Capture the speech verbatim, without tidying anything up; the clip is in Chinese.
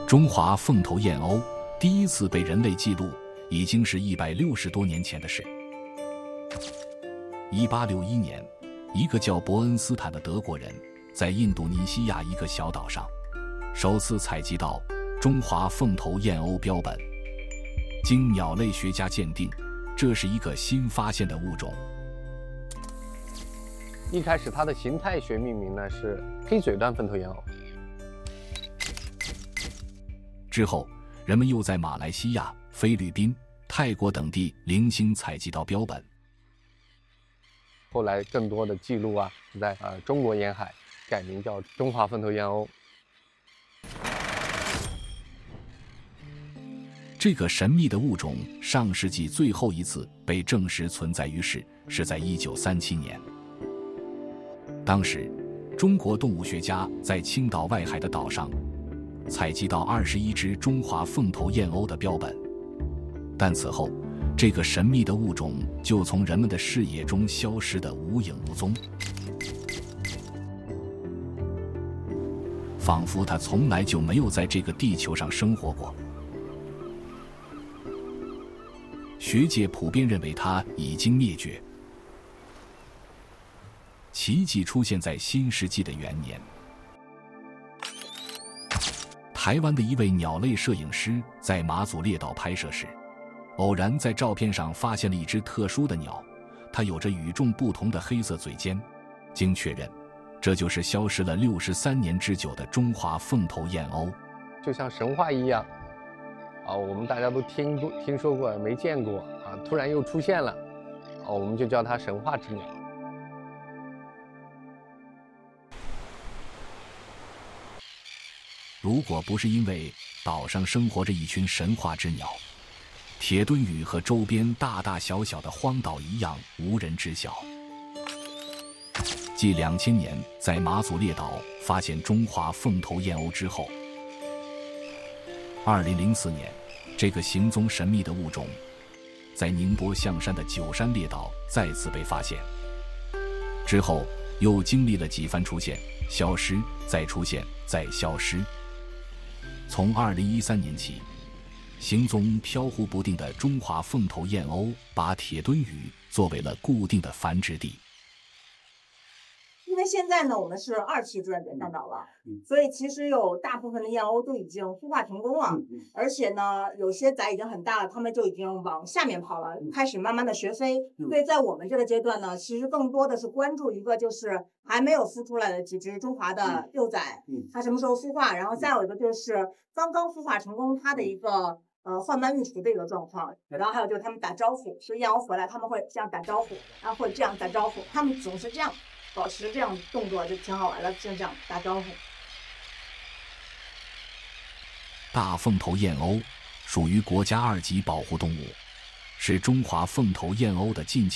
中华凤头燕鸥第一次被人类记录，已经是一百六十多年前的事。一八六一年，一个叫伯恩斯坦的德国人，在印度尼西亚一个小岛上，首次采集到中华凤头燕鸥标本。经鸟类学家鉴定，这是一个新发现的物种。 一开始它的形态学命名呢是黑嘴端凤头燕鸥。 之后，人们又在马来西亚、菲律宾、泰国等地零星采集到标本。 后来更多的记录啊，是在呃中国沿海改名叫中华凤头燕鸥。 这个神秘的物种上世纪最后一次被证实存在于世，是在一九三七年。当时，中国动物学家在青岛外海的岛上采集到二十一只中华凤头燕鸥的标本，但此后，这个神秘的物种就从人们的视野中消失得无影无踪，仿佛它从来就没有在这个地球上生活过。学界普遍认为它已经灭绝。奇迹出现在新世纪的元年。台湾的一位鸟类摄影师在马祖列岛拍摄时，偶然在照片上发现了一只特殊的鸟，它有着与众不同的黑色嘴尖。经确认，这就是消失了六十三年之久的中华凤头燕鸥， 就像神话一样啊，我们大家都听过、听说过，没见过啊，突然又出现了，啊，我们就叫它神话之鸟。 如果不是因为岛上生活着一群神话之鸟，铁墩屿和周边大大小小的荒岛一样无人知晓。继两千年在马祖列岛发现中华凤头燕鸥之后，二零零四年，这个行踪神秘的物种在宁波象山的九山列岛再次被发现，之后又经历了几番出现、消失、再出现、再消失。从二零一三年起，行踪飘忽不定的中华凤头燕鸥把铁墩屿作为了固定的繁殖地。 因为现在呢，我们是二期志愿者向导了，嗯、所以其实有大部分的燕鸥都已经孵化成功了，嗯嗯、而且呢，有些崽已经很大了，它们就已经往下面跑了，嗯、开始慢慢的学飞。嗯、所以在我们这个阶段呢，其实更多的是关注一个就是还没有孵出来的几只中华的幼崽，嗯、它什么时候孵化，然后再有一个就是刚刚孵化成功它的一个。呃，换班育雏的一个状况，然后还有就是他们打招呼，是燕鸥回来他们会这样打招呼，然后会这样打招呼，他们总是这样保持这样动作就挺好玩的，就这样打招呼。 大凤头燕鸥属于国家二级保护动物，是中华凤头燕鸥的近亲